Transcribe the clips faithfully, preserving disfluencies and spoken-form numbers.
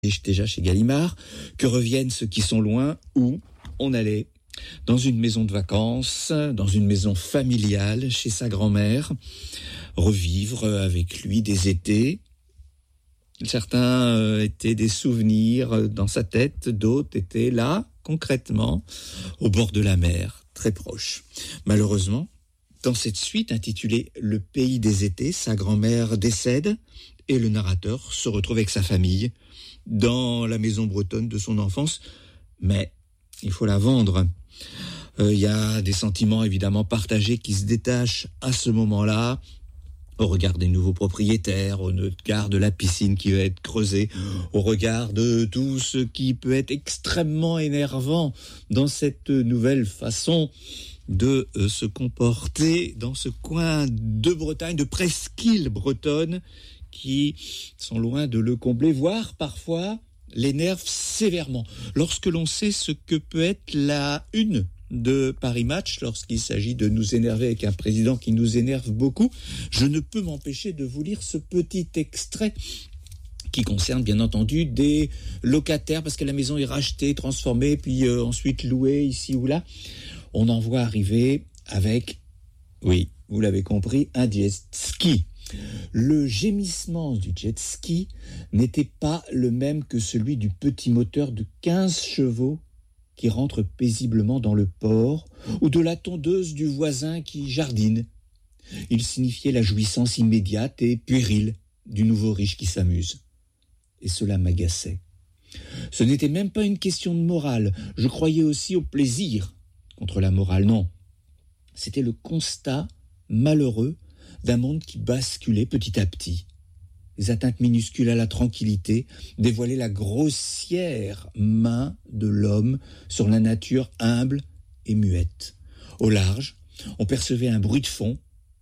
déjà chez Gallimard, que reviennent ceux qui sont loin, où on allait dans une maison de vacances, dans une maison familiale, chez sa grand-mère, revivre avec lui des étés. Certains étaient des souvenirs dans sa tête, d'autres étaient là, concrètement, au bord de la mer, très proche. Malheureusement, dans cette suite intitulée « Le pays des étés », sa grand-mère décède et le narrateur se retrouve avec sa famille dans la maison bretonne de son enfance, mais il faut la vendre. Il euh, y a des sentiments évidemment partagés qui se détachent à ce moment-là, au regard des nouveaux propriétaires, au regard de la piscine qui va être creusée, au regard de tout ce qui peut être extrêmement énervant dans cette nouvelle façon de euh, se comporter dans ce coin de Bretagne, de presqu'île bretonne, qui sont loin de le combler, voire parfois l'énervent sévèrement. Lorsque l'on sait ce que peut être la une de Paris Match, lorsqu'il s'agit de nous énerver avec un président qui nous énerve beaucoup, je ne peux m'empêcher de vous lire ce petit extrait qui concerne bien entendu des locataires, parce que la maison est rachetée, transformée, puis euh, ensuite louée ici ou là. On en voit arriver avec, oui, vous l'avez compris, un jet ski. Le gémissement du jet ski n'était pas le même que celui du petit moteur de quinze chevaux qui rentre paisiblement dans le port, ou de la tondeuse du voisin qui jardine. Il signifiait la jouissance immédiate et puérile du nouveau riche qui s'amuse. Et cela m'agaçait. Ce n'était même pas une question de morale. Je croyais aussi au plaisir contre la morale. Non, c'était le constat malheureux d'un monde qui basculait petit à petit. Les atteintes minuscules à la tranquillité dévoilaient la grossière main de l'homme sur la nature humble et muette. Au large, on percevait un bruit de fond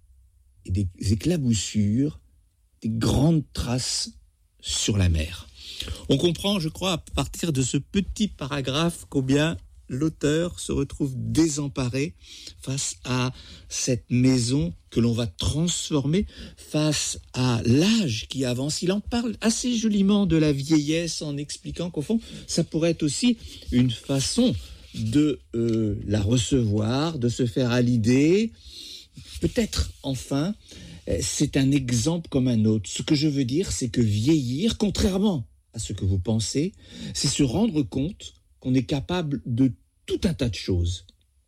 et des éclaboussures, des grandes traces sur la mer. On comprend, je crois, à partir de ce petit paragraphe combien l'auteur se retrouve désemparé face à cette maison que l'on va transformer, face à l'âge qui avance. Il en parle assez joliment de la vieillesse en expliquant qu'au fond, ça pourrait être aussi une façon de euh, la recevoir, de se faire à l'idée. Peut-être, enfin, c'est un exemple comme un autre. Ce que je veux dire, c'est que vieillir, contrairement à ce que vous pensez, c'est se rendre compte qu'on est capable de tout un tas de choses.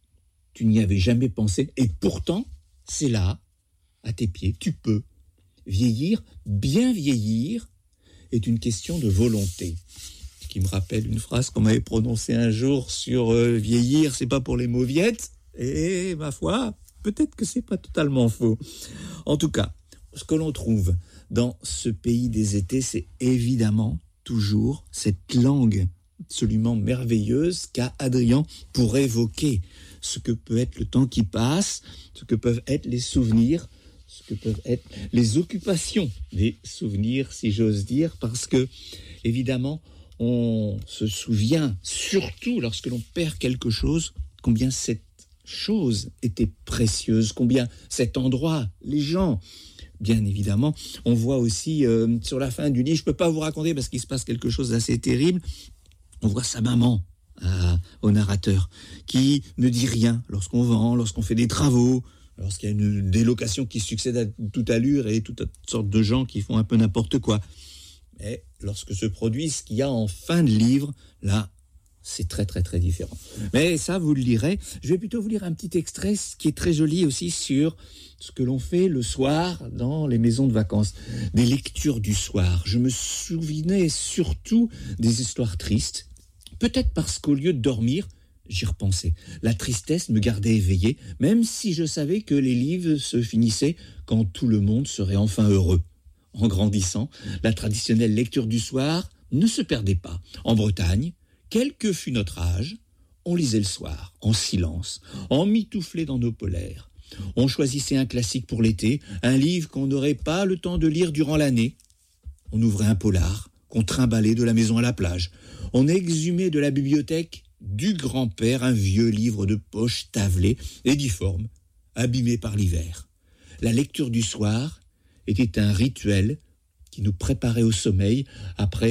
Tu n'y avais jamais pensé, et pourtant, c'est là, à tes pieds, tu peux. Vieillir, bien vieillir, est une question de volonté. Ce qui me rappelle une phrase qu'on m'avait prononcée un jour sur euh, vieillir, c'est pas pour les mauviettes, et ma foi, peut-être que c'est pas totalement faux. En tout cas, ce que l'on trouve dans ce pays des étés, c'est évidemment toujours cette langue absolument merveilleuse qu'a Adrien pour évoquer ce que peut être le temps qui passe, ce que peuvent être les souvenirs, ce que peuvent être les occupations des souvenirs, si j'ose dire, parce que, évidemment, on se souvient, surtout lorsque l'on perd quelque chose, combien cette chose était précieuse, combien cet endroit, les gens. Bien évidemment, on voit aussi euh, sur la fin du livre, je ne peux pas vous raconter parce qu'il se passe quelque chose d'assez terrible, on voit sa maman à, au narrateur qui ne dit rien lorsqu'on vend, lorsqu'on fait des travaux, lorsqu'il y a une délocation qui succède à toute allure et toutes sortes de gens qui font un peu n'importe quoi. Mais lorsque se produit ce qu'il y a en fin de livre, là, c'est très très très différent. Mais ça, vous le lirez. Je vais plutôt vous lire un petit extrait qui est très joli aussi sur ce que l'on fait le soir dans les maisons de vacances. Des lectures du soir. Je me souvenais surtout des histoires tristes. Peut-être parce qu'au lieu de dormir, j'y repensais. La tristesse me gardait éveillé, même si je savais que les livres se finissaient quand tout le monde serait enfin heureux. En grandissant, la traditionnelle lecture du soir ne se perdait pas. En Bretagne, quel que fût notre âge, on lisait le soir, en silence, emmitouflé dans nos polaires. On choisissait un classique pour l'été, un livre qu'on n'aurait pas le temps de lire durant l'année. On ouvrait un polar, qu'on trimballait de la maison à la plage. On exhumait de la bibliothèque du grand-père un vieux livre de poche tavelé et difforme, abîmé par l'hiver. La lecture du soir était un rituel qui nous préparait au sommeil après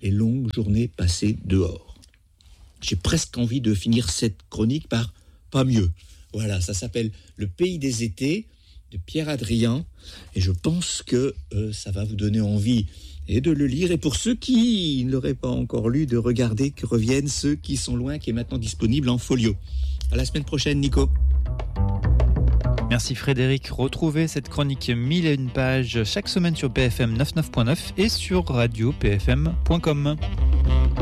et longues journées passées dehors. J'ai presque envie de finir cette chronique par « pas mieux ». Voilà, ça s'appelle « Le pays des étés » de Pierre Adrien, et je pense que euh, ça va vous donner envie et de le lire, et pour ceux qui ne l'auraient pas encore lu, de regarder que reviennent ceux qui sont loin, qui est maintenant disponible en folio. À la semaine prochaine, Nico. Merci Frédéric. Retrouvez cette chronique mille et une pages chaque semaine sur B F M quatre-vingt-neuf point neuf et sur radio p f m point com.